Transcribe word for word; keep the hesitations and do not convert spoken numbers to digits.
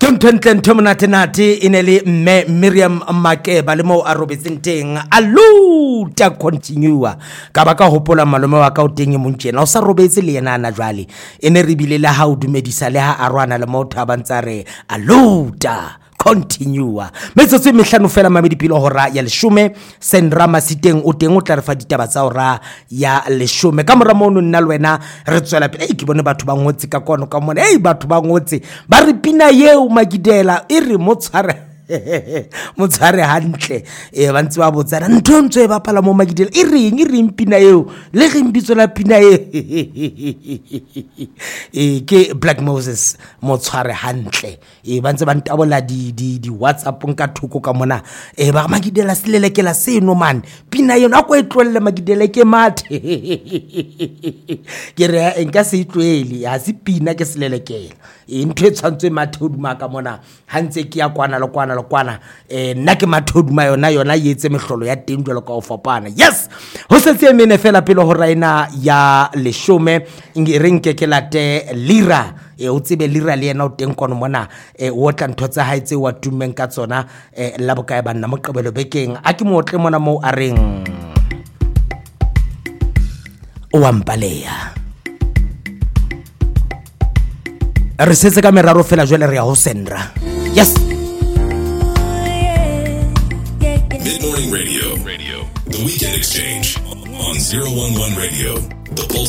Yontwentle ntho monate nate e ne le mme Miriam Makeba le mo a robetseng teng a luta continua ka ba ka hopola malome wa ka o teng e montjena o sa robetse le yena ana jwale e ne re bile le ha o dumedisa le ha arwana le mo thabantsa re a luta continua metsotso mehlano fela mamedi pilo hora ya leshome Sendra Masiteng o teng o tla re fa ditaba tsa hora ya leshome ka mora mono nna le wena re tswela pele e ke bone batho ba ngotse ka kono ka mona ei batho ba ngotse ba re pina yeo Magidela e re motshware motshware hantle e ba ntse ba botsana ntho ntse ba pala mo Magidela e reng e reng pina eo le re mbitso la pina e e ke Black Moses motshware hantle e ba ntse ba ntabola di di di WhatsApp nka thoko ka mona e ba Magidela selelekela seno man pina yona a ko e tlwelle Magidela ke mathe ke re enka se itlweli ha se pina ke selelekela e ntho e tshwantswe mathoduma ka mona hantse ke ya kwana le kwana le kwana eh nna ke mathoduma yona yona yetse mehlolo ya teng jwalo ka o fapana yes ho setse mene fela pele ho raina ya leshome re nke ke late lira e o tsebe lira le yena o teng kono mona e o tla ntho tsa haitse wa tumeng ka tsona e la bokae banna mo qebelo bekeng a ke motle mona mo a reng o ampaleya re setse ka meraro fela jwale re ya ho Sendra yes Mid Morning Radio, Radio, The Weekend Exchange on zero one one Radio, The Pulse.